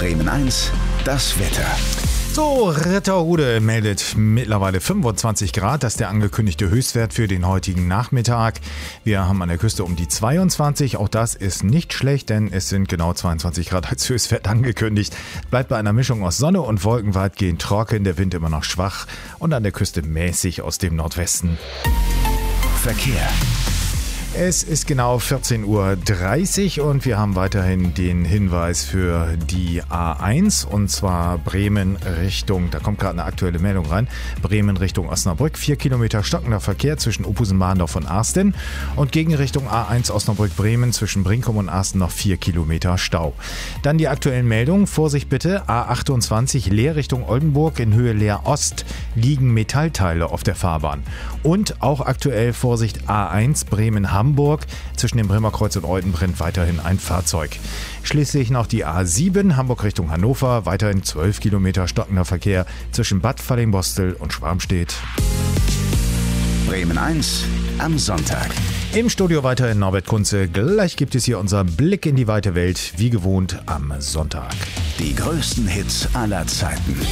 Bremen 1, das Wetter. So, Ritterhude meldet mittlerweile 25 Grad. Das ist der angekündigte Höchstwert für den heutigen Nachmittag. Wir haben an der Küste um die 22. Auch das ist nicht schlecht, denn es sind genau 22 Grad als Höchstwert angekündigt. Bleibt bei einer Mischung aus Sonne und Wolken weitgehend trocken. Der Wind immer noch schwach und an der Küste mäßig aus dem Nordwesten. Verkehr. Es ist genau 14:30 Uhr und wir haben weiterhin den Hinweis für die A1 und zwar Bremen Richtung, da kommt gerade eine aktuelle Meldung rein, Bremen Richtung Osnabrück, 4 Kilometer stockender Verkehr zwischen Opusen-Mahndorf und Arsten und Gegenrichtung A1 Osnabrück-Bremen zwischen Brinkum und Arsten noch 4 Kilometer Stau. Dann die aktuellen Meldungen, Vorsicht bitte, A28 Leer Richtung Oldenburg in Höhe Leer Ost liegen Metallteile auf der Fahrbahn und auch aktuell Vorsicht A1 Bremen-Hamburg, zwischen dem Bremer Kreuz und Euden brennt weiterhin ein Fahrzeug. Schließlich noch die A7 Hamburg Richtung Hannover, weiterhin 12 Kilometer stockender Verkehr zwischen Bad Fallingbostel und Schwarmstedt. Bremen 1 am Sonntag. Im Studio weiterhin Norbert Kunze. Gleich gibt es hier unser Blick in die weite Welt, wie gewohnt am Sonntag. Die größten Hits aller Zeiten.